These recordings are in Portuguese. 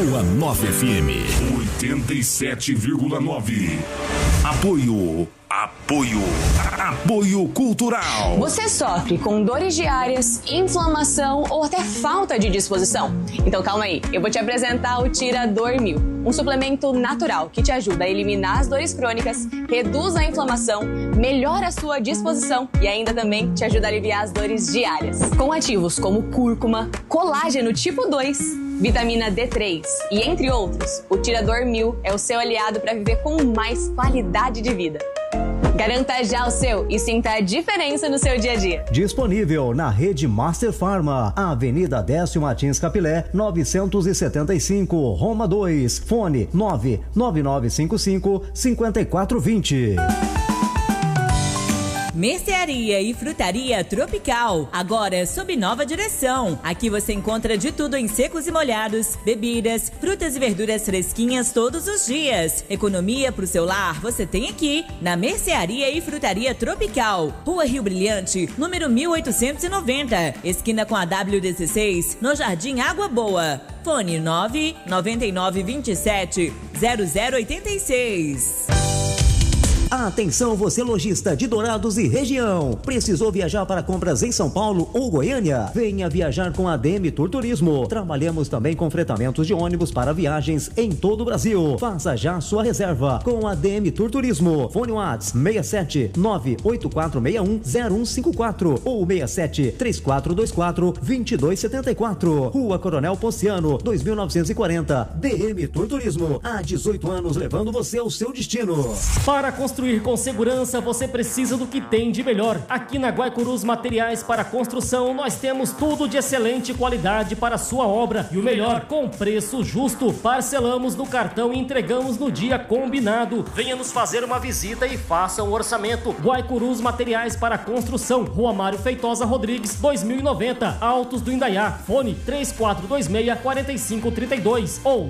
Boa 9 FM 87,9. Apoio Cultural. Você sofre com dores diárias, inflamação ou até falta de disposição? Então calma aí, eu vou te apresentar o Tirador 1000, um suplemento natural que te ajuda a eliminar as dores crônicas, reduz a inflamação, melhora a sua disposição e ainda também te ajuda a aliviar as dores diárias. Com ativos como cúrcuma, colágeno tipo 2, vitamina D3 e entre outros, o Tirador 1000 é o seu aliado para viver com mais qualidade de vida. Garanta já o seu e sinta a diferença no seu dia a dia. Disponível na rede Master Pharma, Avenida Décio Martins Capilé, 975, Roma 2. Fone 99955-5420. Mercearia e Frutaria Tropical, agora sob nova direção. Aqui você encontra de tudo em secos e molhados, bebidas, frutas e verduras fresquinhas todos os dias. Economia pro seu lar você tem aqui, na Mercearia e Frutaria Tropical. Rua Rio Brilhante, número 1890, esquina com a W16, no Jardim Água Boa. Fone 99927-0086. Atenção você lojista de Dourados e região. Precisou viajar para compras em São Paulo ou Goiânia? Venha viajar com a ADM Tour Turismo. Trabalhamos também com fretamentos de ônibus para viagens em todo o Brasil. Faça já sua reserva com a ADM Tour Turismo. Fone WhatsApp 67 984610154 ou 67 3424 2274. Rua Coronel Ponciano, 2940. DM Tour Turismo. Há 18 anos levando você ao seu destino. Para construir com segurança, você precisa do que tem de melhor. Aqui na Guaicurus Materiais para Construção, nós temos tudo de excelente qualidade para a sua obra. E o melhor, com preço justo. Parcelamos no cartão e entregamos no dia combinado. Venha nos fazer uma visita e faça um orçamento. Guaicurus Materiais para Construção, Rua Mário Feitosa Rodrigues, 2090, Altos do Indaiá. Fone 3426-4532 ou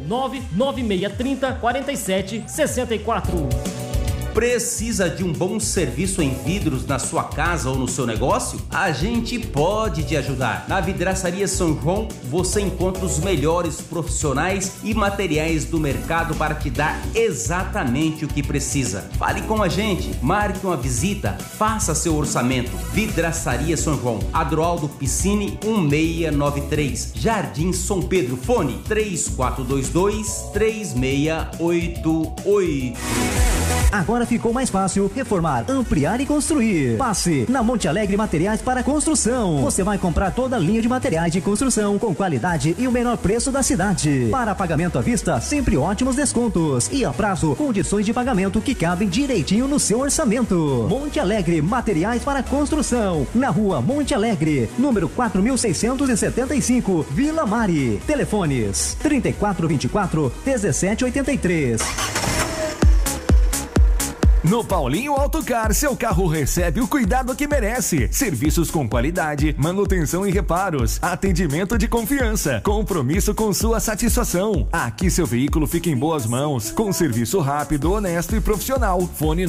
99630-4764. Precisa de um bom serviço em vidros na sua casa ou no seu negócio? A gente pode te ajudar. Na Vidraçaria São João, você encontra os melhores profissionais e materiais do mercado para te dar exatamente o que precisa. Fale com a gente, marque uma visita, faça seu orçamento. Vidraçaria São João, Adroaldo Piscine 1693, Jardim São Pedro. Fone 3422-3688. Agora ficou mais fácil reformar, ampliar e construir. Passe na Monte Alegre Materiais para Construção. Você vai comprar toda a linha de materiais de construção com qualidade e o menor preço da cidade. Para pagamento à vista, sempre ótimos descontos. E a prazo, condições de pagamento que cabem direitinho no seu orçamento. Monte Alegre Materiais para Construção. Na rua Monte Alegre, número 4675, Vila Mari. Telefones 3424-1783. No Paulinho Autocar, seu carro recebe o cuidado que merece. Serviços com qualidade, manutenção e reparos, atendimento de confiança, compromisso com sua satisfação. Aqui seu veículo fica em boas mãos, com serviço rápido, honesto e profissional. Fone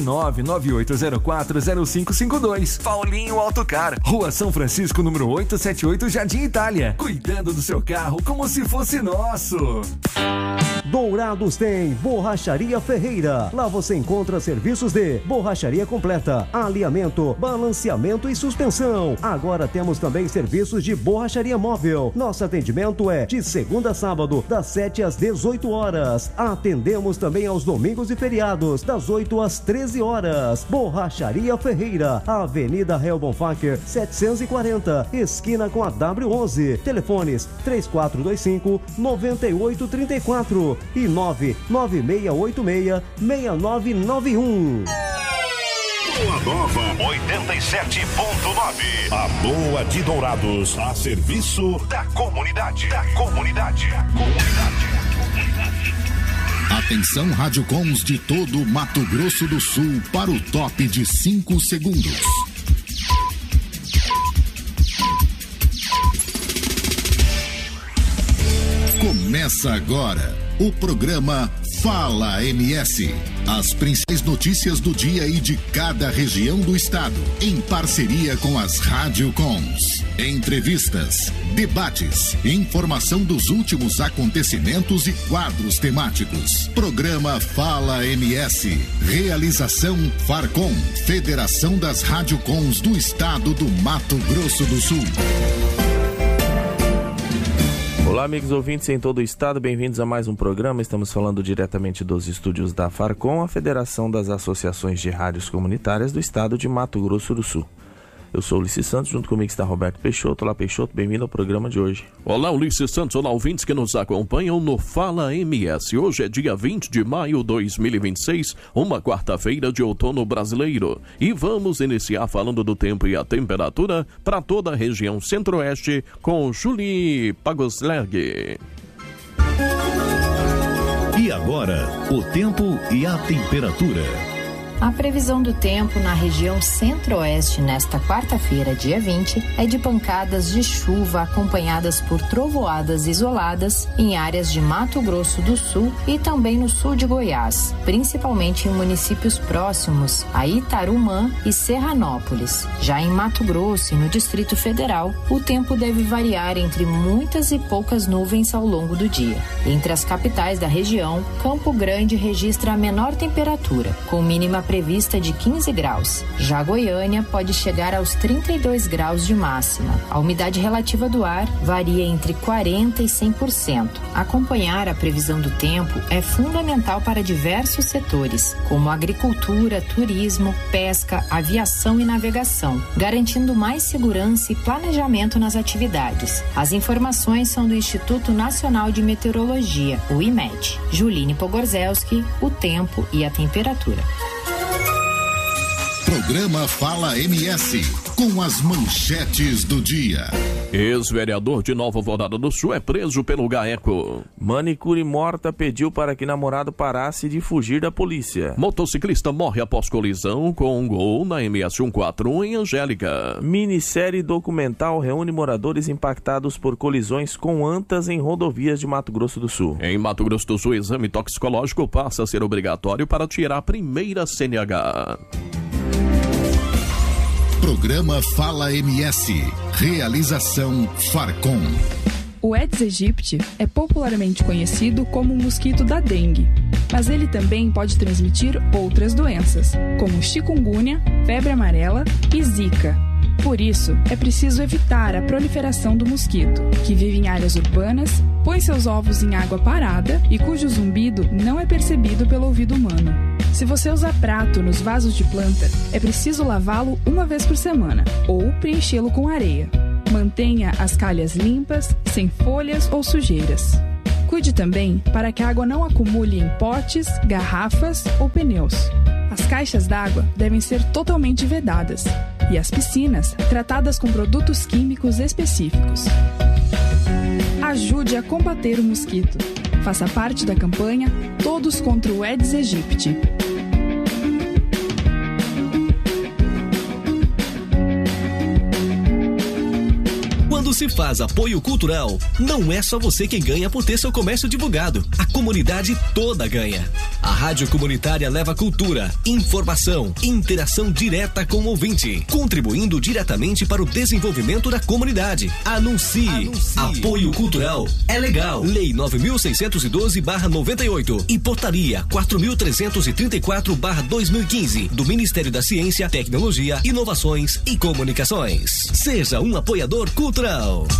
998040552. Paulinho Autocar, Rua São Francisco, número 878, Jardim Itália. Cuidando do seu carro como se fosse nosso. Dourados tem Borracharia Ferreira. Lá você encontra serviços de borracharia completa, alinhamento, balanceamento e suspensão. Agora temos também serviços de borracharia móvel. Nosso atendimento é de segunda a sábado, das 7 às 18 horas. Atendemos também aos domingos e feriados, das 8 às 13 horas. Borracharia Ferreira, Avenida Helbonfacher 740, esquina com a W11. Telefones 3425-9834 e 99686-6991. Boa Nova 87.9. A boa de Dourados, a serviço da comunidade. Atenção Radiocons de todo Mato Grosso do Sul para o top de 5 segundos. Começa agora o programa Fala MS. As principais notícias do dia e de cada região do estado, em parceria com as Rádio Cons. Entrevistas, debates, informação dos últimos acontecimentos e quadros temáticos. Programa Fala MS. Realização Farcom, Federação das Rádio Cons do Estado do Mato Grosso do Sul. Olá, amigos ouvintes em todo o estado, bem-vindos a mais um programa. Estamos falando diretamente dos estúdios da Farcom, a Federação das Associações de Rádios Comunitárias do estado de Mato Grosso do Sul. Eu sou Ulisses Santos, junto comigo está Roberto Peixoto. Olá, Peixoto, bem-vindo ao programa de hoje. Olá, Ulisses Santos, olá, ouvintes que nos acompanham no Fala MS. Hoje é dia 20 de maio de 2026, uma quarta-feira de outono brasileiro. E vamos iniciar falando do tempo e a temperatura para toda a região centro-oeste com Julie Pagoslerg. E agora, o tempo e a temperatura. A previsão do tempo na região centro-oeste nesta quarta-feira, dia 20, é de pancadas de chuva acompanhadas por trovoadas isoladas em áreas de Mato Grosso do Sul e também no sul de Goiás, principalmente em municípios próximos a Itarumã e Serranópolis. Já em Mato Grosso e no Distrito Federal, o tempo deve variar entre muitas e poucas nuvens ao longo do dia. Entre as capitais da região, Campo Grande registra a menor temperatura, com mínima prevista de 15 graus. Já Goiânia pode chegar aos 32 graus de máxima. A umidade relativa do ar varia entre 40% e 100%. Acompanhar a previsão do tempo é fundamental para diversos setores, como agricultura, turismo, pesca, aviação e navegação, garantindo mais segurança e planejamento nas atividades. As informações são do Instituto Nacional de Meteorologia, o IMET. Juline Pogorzelski, o tempo e a temperatura. Programa Fala MS, com as manchetes do dia. Ex-vereador de Nova Alvorada do Sul é preso pelo GAECO. Manicure morta pediu para que namorado parasse de fugir da polícia. Motociclista morre após colisão com um gol na MS 141 em Angélica. Minissérie documental reúne moradores impactados por colisões com antas em rodovias de Mato Grosso do Sul. Em Mato Grosso do Sul, o exame toxicológico passa a ser obrigatório para tirar a primeira CNH. Programa Fala MS. Realização Farcom. O Aedes aegypti é popularmente conhecido como o mosquito da dengue, mas ele também pode transmitir outras doenças, como chikungunya, febre amarela e zika. Por isso, é preciso evitar a proliferação do mosquito, que vive em áreas urbanas, põe seus ovos em água parada e cujo zumbido não é percebido pelo ouvido humano. Se você usar prato nos vasos de planta, é preciso lavá-lo uma vez por semana ou preenchê-lo com areia. Mantenha as calhas limpas, sem folhas ou sujeiras. Cuide também para que a água não acumule em potes, garrafas ou pneus. As caixas d'água devem ser totalmente vedadas e as piscinas tratadas com produtos químicos específicos. Ajude a combater o mosquito. Faça parte da campanha Todos contra o Aedes aegypti. Quando se faz apoio cultural, não é só você quem ganha por ter seu comércio divulgado. A comunidade toda ganha. A Rádio Comunitária leva cultura, informação, interação direta com o ouvinte, contribuindo diretamente para o desenvolvimento da comunidade. Anuncie. Apoio cultural é legal. Lei 9.612/98 e Portaria 4.334/2015 do Ministério da Ciência, Tecnologia, Inovações e Comunicações. Seja um apoiador cultural.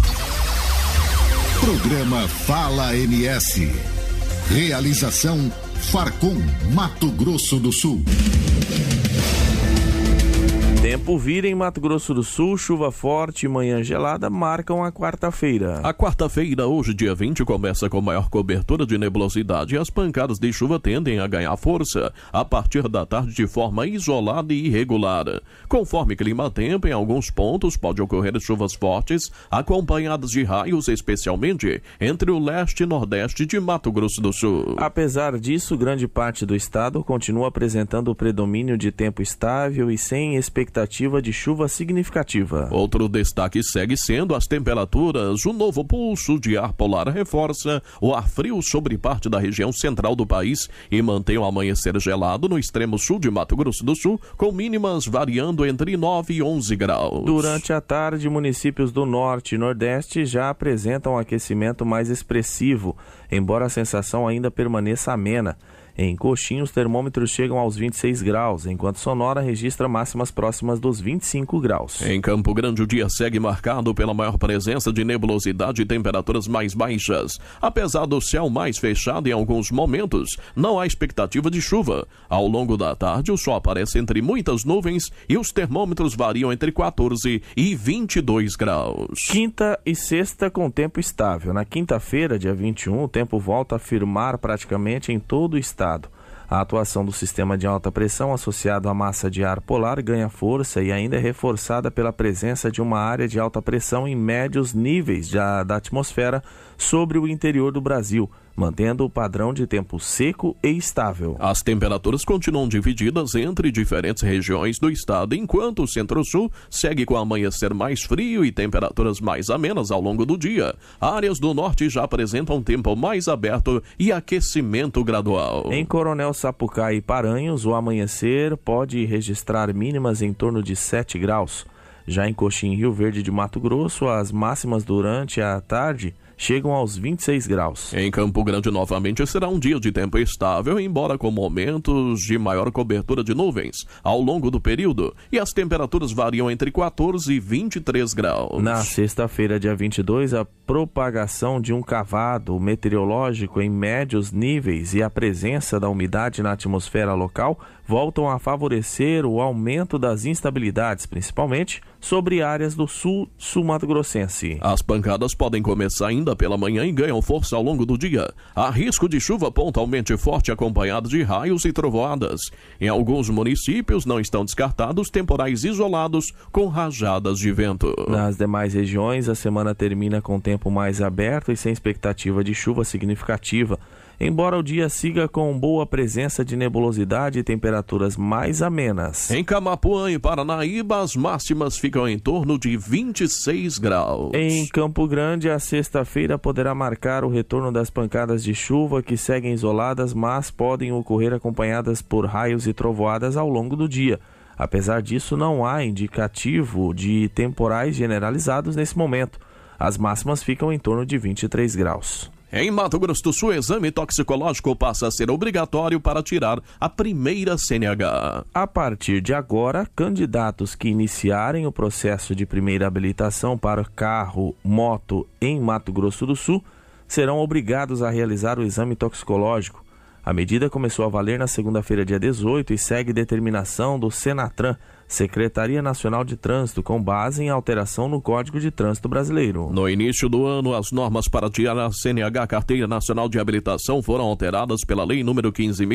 Programa Fala MS. Realização Farcom, Mato Grosso do Sul. Tempo vira em Mato Grosso do Sul, chuva forte e manhã gelada marcam a quarta-feira. A quarta-feira, hoje dia 20, começa com maior cobertura de nebulosidade e as pancadas de chuva tendem a ganhar força a partir da tarde de forma isolada e irregular. Conforme clima-tempo, em alguns pontos pode ocorrer chuvas fortes acompanhadas de raios, especialmente entre o leste e nordeste de Mato Grosso do Sul. Apesar disso, grande parte do estado continua apresentando o predomínio de tempo estável e sem expectativa expectativa de chuva significativa. Outro destaque segue sendo as temperaturas. O novo pulso de ar polar reforça o ar frio sobre parte da região central do país e mantém o amanhecer gelado no extremo sul de Mato Grosso do Sul, com mínimas variando entre 9 e 11 graus. Durante a tarde, municípios do norte e nordeste já apresentam um aquecimento mais expressivo, embora a sensação ainda permaneça amena. Em Coxim, os termômetros chegam aos 26 graus, enquanto Sonora registra máximas próximas dos 25 graus. Em Campo Grande, o dia segue marcado pela maior presença de nebulosidade e temperaturas mais baixas. Apesar do céu mais fechado em alguns momentos, não há expectativa de chuva. Ao longo da tarde, o sol aparece entre muitas nuvens e os termômetros variam entre 14 e 22 graus. Quinta e sexta com tempo estável. Na quinta-feira, dia 21, o tempo volta a firmar praticamente em todo o estado. A atuação do sistema de alta pressão associado à massa de ar polar ganha força e ainda é reforçada pela presença de uma área de alta pressão em médios níveis da atmosfera sobre o interior do Brasil, mantendo o padrão de tempo seco e estável. As temperaturas continuam divididas entre diferentes regiões do estado, enquanto o Centro-Sul segue com amanhecer mais frio e temperaturas mais amenas ao longo do dia. Áreas do norte já apresentam um tempo mais aberto e aquecimento gradual. Em Coronel Sapucaí e Paranhos, o amanhecer pode registrar mínimas em torno de 7 graus. Já em Coxim e Rio Verde de Mato Grosso, as máximas durante a tarde chegam aos 26 graus. Em Campo Grande, novamente, será um dia de tempo estável, embora com momentos de maior cobertura de nuvens ao longo do período, e as temperaturas variam entre 14 e 23 graus. Na sexta-feira, dia 22, a propagação de um cavado meteorológico em médios níveis e a presença da umidade na atmosfera local voltam a favorecer o aumento das instabilidades, principalmente sobre áreas do sul mato-grossense. As pancadas podem começar ainda pela manhã e ganham força ao longo do dia. Há risco de chuva pontualmente forte acompanhado de raios e trovoadas. Em alguns municípios não estão descartados temporais isolados com rajadas de vento. Nas demais regiões, a semana termina com tempo mais aberto e sem expectativa de chuva significativa, embora o dia siga com boa presença de nebulosidade e temperaturas mais amenas. Em Camapuã e Paranaíba, as máximas ficam em torno de 26 graus. Em Campo Grande, a sexta-feira poderá marcar o retorno das pancadas de chuva que seguem isoladas, mas podem ocorrer acompanhadas por raios e trovoadas ao longo do dia. Apesar disso, não há indicativo de temporais generalizados nesse momento. As máximas ficam em torno de 23 graus. Em Mato Grosso do Sul, o exame toxicológico passa a ser obrigatório para tirar a primeira CNH. A partir de agora, candidatos que iniciarem o processo de primeira habilitação para carro, moto em Mato Grosso do Sul serão obrigados a realizar o exame toxicológico. A medida começou a valer na segunda-feira, dia 18, e segue determinação do Senatran, Secretaria Nacional de Trânsito, com base em alteração no Código de Trânsito Brasileiro. No início do ano, as normas para tirar a CNH, Carteira Nacional de Habilitação, foram alteradas pela Lei nº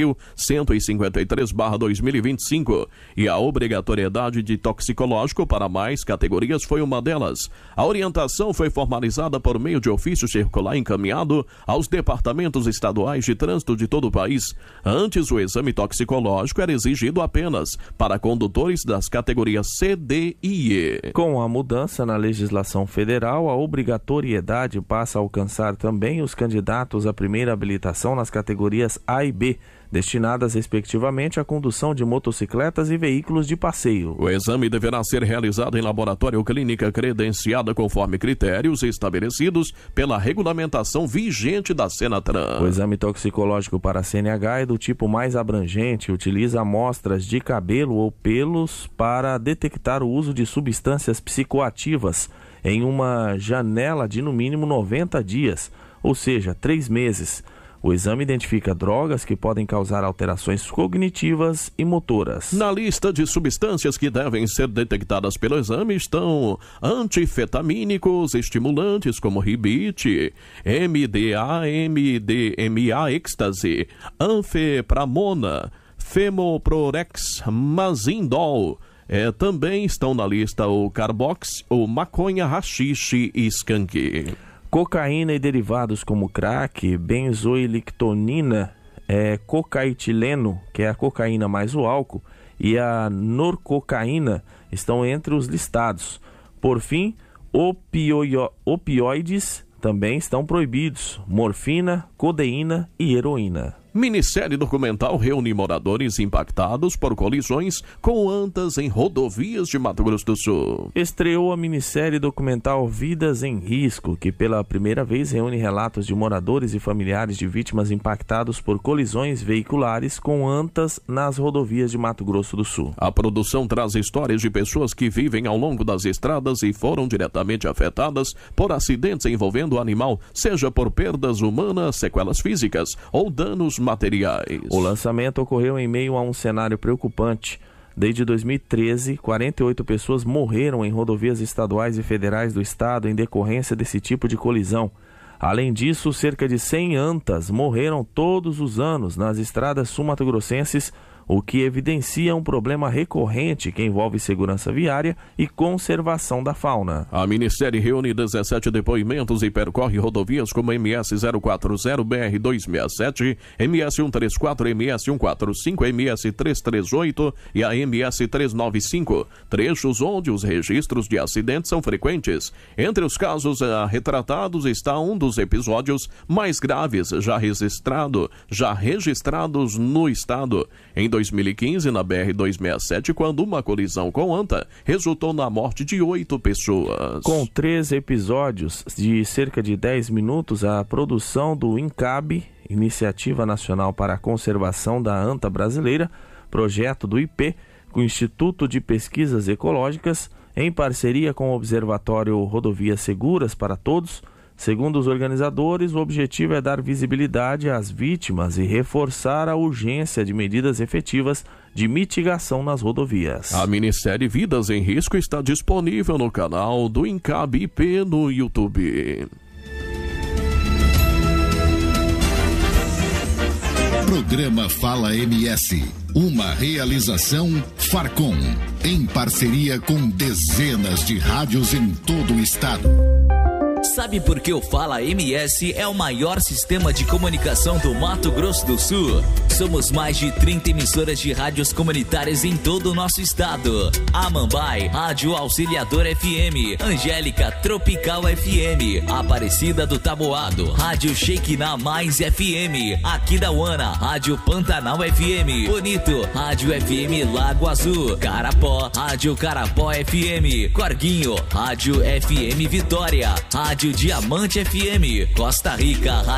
15.153/2025 e a obrigatoriedade de toxicológico para mais categorias foi uma delas. A orientação foi formalizada por meio de ofício circular encaminhado aos departamentos estaduais de trânsito de todo o país. Antes, o exame toxicológico era exigido apenas para condutores das categorias C, D e E. Com a mudança na legislação federal, a obrigatoriedade passa a alcançar também os candidatos à primeira habilitação nas categorias A e B, destinadas respectivamente à condução de motocicletas e veículos de passeio. O exame deverá ser realizado em laboratório ou clínica credenciada conforme critérios estabelecidos pela regulamentação vigente da Senatran. O exame toxicológico para a CNH é do tipo mais abrangente, utiliza amostras de cabelo ou pelos para detectar o uso de substâncias psicoativas em uma janela de no mínimo 90 dias, ou seja, 3 meses. O exame identifica drogas que podem causar alterações cognitivas e motoras. Na lista de substâncias que devem ser detectadas pelo exame estão antifetamínicos, estimulantes como ribite, MDA, MDMA, êxtase, anfepramona, femoprorex, mazindol. Também estão na lista o carbox, o maconha, haxixe e skunk. Cocaína e derivados como crack, benzoilictonina, cocaitileno, que é a cocaína mais o álcool, e a norcocaína estão entre os listados. Por fim, opioides também estão proibidos: morfina, codeína e heroína. Minissérie documental reúne moradores impactados por colisões com antas em rodovias de Mato Grosso do Sul. Estreou a minissérie documental Vidas em Risco, que pela primeira vez reúne relatos de moradores e familiares de vítimas impactados por colisões veiculares com antas nas rodovias de Mato Grosso do Sul. A produção traz histórias de pessoas que vivem ao longo das estradas e foram diretamente afetadas por acidentes envolvendo o animal, seja por perdas humanas, sequelas físicas ou danos materiais. O lançamento ocorreu em meio a um cenário preocupante. Desde 2013, 48 pessoas morreram em rodovias estaduais e federais do estado em decorrência desse tipo de colisão. Além disso, cerca de 100 antas morreram todos os anos nas estradas sul-mato-grossenses, o que evidencia um problema recorrente que envolve segurança viária e conservação da fauna. A minissérie reúne 17 depoimentos e percorre rodovias como MS 040, BR 267, MS 134, MS 145, MS 338 e a MS 395, trechos onde os registros de acidentes são frequentes. Entre os casos retratados está um dos episódios mais graves já registrados no estado. Em 2015, na BR-267, quando uma colisão com anta resultou na morte de 8 pessoas. Com 3 episódios de cerca de 10 minutos, a produção do INCAB, Iniciativa Nacional para a Conservação da Anta Brasileira, projeto do IP, com o Instituto de Pesquisas Ecológicas, em parceria com o Observatório Rodovias Seguras para Todos. Segundo os organizadores, o objetivo é dar visibilidade às vítimas e reforçar a urgência de medidas efetivas de mitigação nas rodovias. A minissérie Vidas em Risco está disponível no canal do INCAB IP no YouTube. Programa Fala MS, uma realização Farcom, em parceria com dezenas de rádios em todo o estado. Sabe por que o Fala MS é o maior sistema de comunicação do Mato Grosso do Sul? Somos mais de 30 emissoras de rádios comunitárias em todo o nosso estado. Amambai, Rádio Auxiliador FM, Angélica Tropical FM, Aparecida do Taboado, Rádio Shekinah Mais FM, Aquidauana, Rádio Pantanal FM, Bonito, Rádio FM Lago Azul, Carapó, Rádio Carapó FM, Corguinho, Rádio FM Vitória, Rádio Diamante FM, Costa Rica,